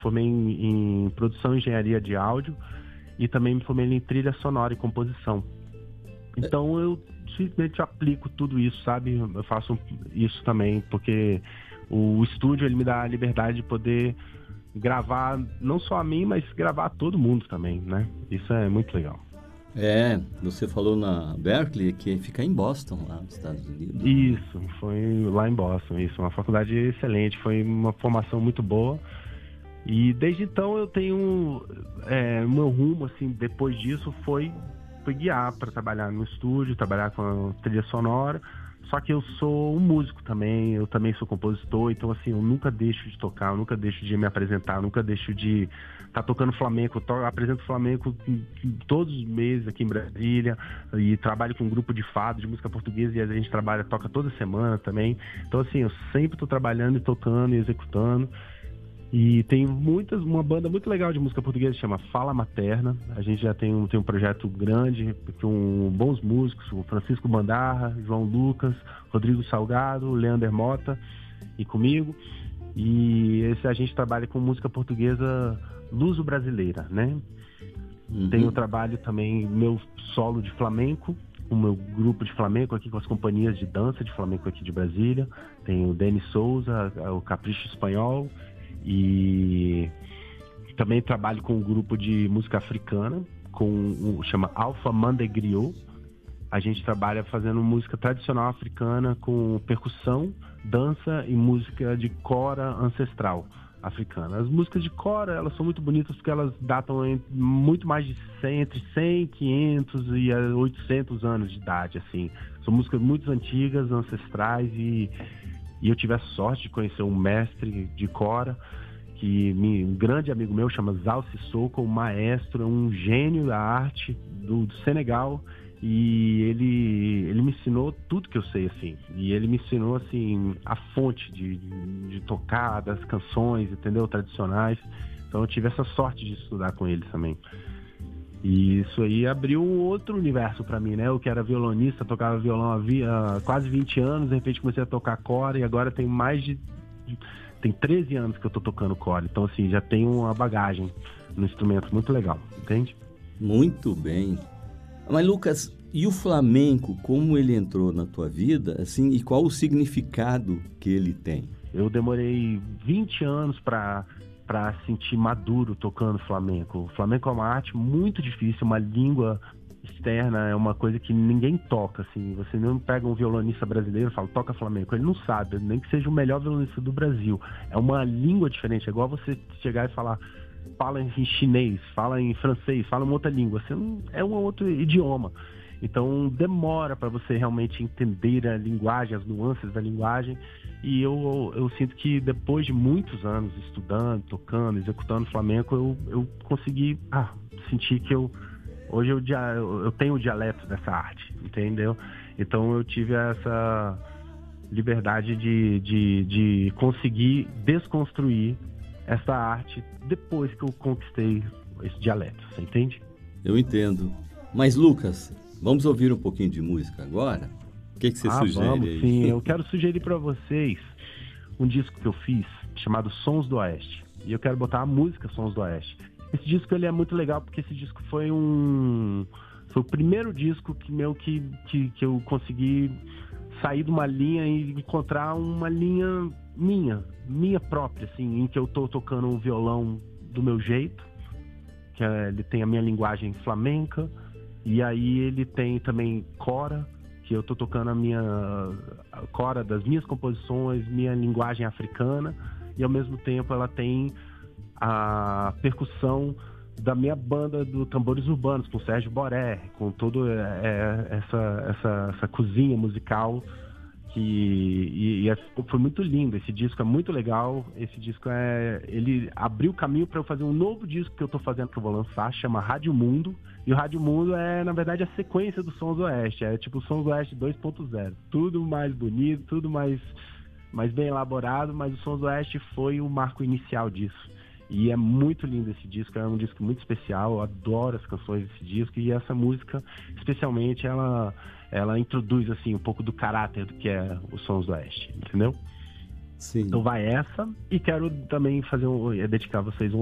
formei em produção e engenharia de áudio e também me formei em trilha sonora e composição. Então eu simplesmente aplico tudo isso, sabe? Eu faço isso também, porque o estúdio ele me dá a liberdade de poder gravar não só a mim, mas gravar a todo mundo também, né? Isso é muito legal. Você falou na Berklee, que fica em Boston, lá nos Estados Unidos. Isso, foi lá em Boston, isso, uma faculdade excelente, foi uma formação muito boa. E desde então eu tenho, meu rumo, assim, depois disso foi guiar para trabalhar no estúdio, trabalhar com a trilha sonora. Só que eu sou um músico também, eu também sou compositor, então assim, eu nunca deixo de tocar, eu nunca deixo de me apresentar, eu nunca deixo de estar tocando flamenco. Eu apresento flamenco todos os meses aqui em Brasília e trabalho com um grupo de fado, de música portuguesa, e a gente toca toda semana também. Então assim, eu sempre estou trabalhando e tocando e executando. E tem uma banda muito legal de música portuguesa, chama Fala Materna. A gente já tem um projeto grande com bons músicos, o Francisco Bandarra, João Lucas, Rodrigo Salgado, Leander Mota e comigo. E a gente trabalha com música portuguesa luso-brasileira, né? Tem o trabalho também, meu solo de flamenco, o meu grupo de flamenco aqui com as companhias de dança de flamenco aqui de Brasília. Tem o Denis Souza, o Capricho Espanhol. E também trabalho com um grupo de música africana, chama Alpha Mande Griot. A gente trabalha fazendo música tradicional africana com percussão, dança e música de cora ancestral africana. As músicas de cora, elas são muito bonitas porque elas datam muito mais de 100, entre 100, 500 e 800 anos de idade, assim. São músicas muito antigas, ancestrais, e eu tive a sorte de conhecer um mestre de cora, um grande amigo meu, chama Zal Sissoko, um maestro, um gênio da arte do Senegal, e ele me ensinou tudo que eu sei, assim. E ele me ensinou, assim, a fonte de tocar, das canções, entendeu? Tradicionais. Então eu tive essa sorte de estudar com ele também. E isso aí abriu um outro universo pra mim, né? Eu que era violonista, tocava violão há quase 20 anos, de repente comecei a tocar cora e agora tem tem 13 anos que eu tô tocando cora. Então, assim, já tenho uma bagagem no instrumento muito legal, entende? Muito bem. Mas, Lucas, e o flamenco, como ele entrou na tua vida, assim, e qual o significado que ele tem? Eu demorei 20 anos para sentir maduro tocando flamenco. O flamenco é uma arte muito difícil, uma língua externa, é uma coisa que ninguém toca, assim. Você não pega um violonista brasileiro e fala, toca flamenco. Ele não sabe, nem que seja o melhor violonista do Brasil. É uma língua diferente, é igual você chegar e falar, fala em chinês, fala em francês, fala uma outra língua. É um outro idioma. Então demora para você realmente entender a linguagem, as nuances da linguagem. E eu sinto que depois de muitos anos estudando, tocando, executando flamenco, eu consegui sentir que hoje eu tenho o dialeto dessa arte, entendeu? Então eu tive essa liberdade de conseguir desconstruir essa arte depois que eu conquistei esse dialeto, você entende? Eu entendo. Mas, Lucas, vamos ouvir um pouquinho de música agora? O que você sugere vamos, aí? Sim, eu quero sugerir para vocês um disco que eu fiz chamado Sons do Oeste. E eu quero botar a música Sons do Oeste. Esse disco ele é muito legal porque esse disco foi o primeiro disco que eu consegui sair de uma linha e encontrar uma linha minha própria, assim, em que eu tô tocando um violão do meu jeito, ele tem a minha linguagem flamenca, e aí ele tem também cora, que eu tô tocando a cora das minhas composições, minha linguagem africana, e ao mesmo tempo ela tem a percussão da minha banda do Tambores Urbanos, com o Sérgio Boré, com toda essa cozinha musical foi muito lindo. Esse disco é muito legal. Esse disco ele abriu o caminho para eu fazer um novo disco que eu tô fazendo, que eu vou lançar, chama Rádio Mundo. E o Rádio Mundo é, na verdade, a sequência do Sons do Oeste. É tipo o Sons do Oeste 2.0. Tudo mais bonito, tudo mais bem elaborado, mas o Sons do Oeste foi o marco inicial disso. E é muito lindo esse disco, é um disco muito especial, eu adoro as canções desse disco, e essa música, especialmente, ela introduz assim um pouco do caráter do que é os Sons do Oeste, entendeu? Sim. Então vai essa, e quero também dedicar a vocês um